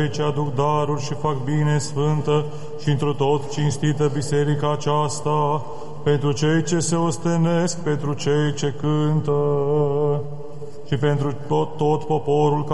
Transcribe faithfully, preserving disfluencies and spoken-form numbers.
ce aduc daruri și fac bine sfântă și întru tot cinstită biserica aceasta, pentru cei ce se ostenesc, pentru cei ce cântă și pentru tot, tot poporul